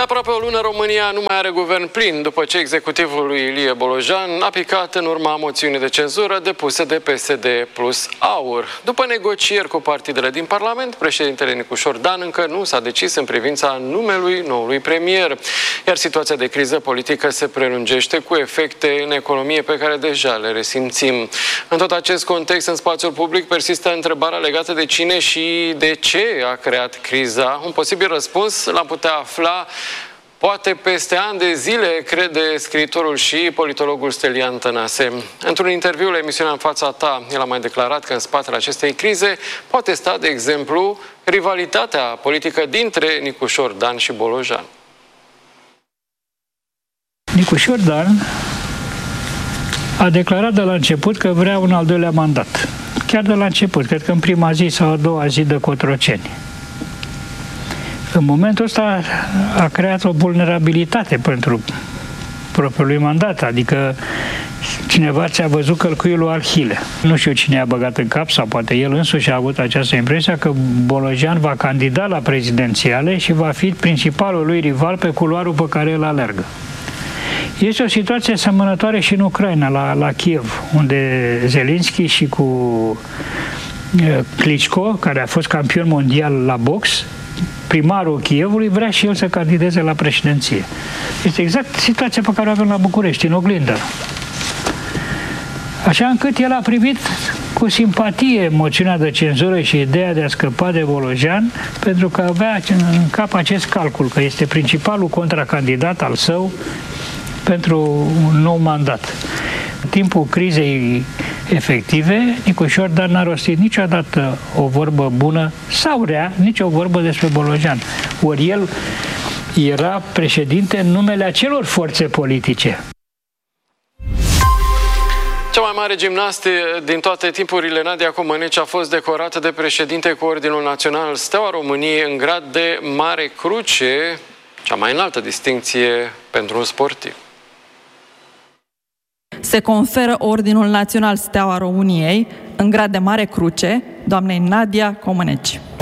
aproape o lună, România nu mai are guvern plin, după ce executivul lui Ilie Bolojan a picat în urma moțiunii de cenzură depuse de PSD plus AUR. După negocieri cu partidele din Parlament, președintele Nicușor Dan încă nu s-a decis în privința numelui noului premier, iar situația de criză politică se prelungește cu efecte în economie pe care deja le resimțim. În tot acest context, în spațiul public persistă întrebarea legată de cine și de ce a creat criza. Un posibil răspuns l-am putea afla poate peste ani de zile, crede scriitorul și politologul Stelian Tănase. Într-un interviu la emisiunea În fața ta, el a mai declarat că în spatele acestei crize poate sta, de exemplu, rivalitatea politică dintre Nicușor Dan și Bolojan. Nicușor Dan a declarat de la început că vrea un al doilea mandat. Chiar de la început, cred că în prima zi sau a doua zi de Cotroceni. În momentul ăsta a creat o vulnerabilitate pentru propriul lui mandat, adică cineva ți-a văzut călcuiul lui Arhile. Nu știu cine a băgat în cap, sau poate el însuși a avut această impresie că Bolojan va candida la prezidențiale și va fi principalul lui rival pe culoarul pe care el alergă. Este o situație asemănătoare și în Ucraina, la Kiev, unde Zelenski și cu Klitschko, care a fost campion mondial la box, primarul Kievului, vrea și el să candideze la președinție. Este exact situația pe care o avem la București, în oglindă. Așa încât el a primit cu simpatie moțiunea de cenzură și ideea de a scăpa de Bolojan, pentru că avea în cap acest calcul, că este principalul contracandidat al său pentru un nou mandat. În timpul crizei efective, Nicușor Dan n-a rostit niciodată o vorbă bună sau rea, nici o vorbă despre Bolojan. Ori el era președinte în numele acelor forțe politice. Cea mai mare gimnastă din toate timpurile, Nadia Comăneci, a fost decorată de președinte cu Ordinul Național Steaua României în grad de Mare Cruce, cea mai înaltă distincție pentru un sportiv. Se conferă Ordinul Național Steaua României în grad de Mare Cruce doamnei Nadia Comăneci.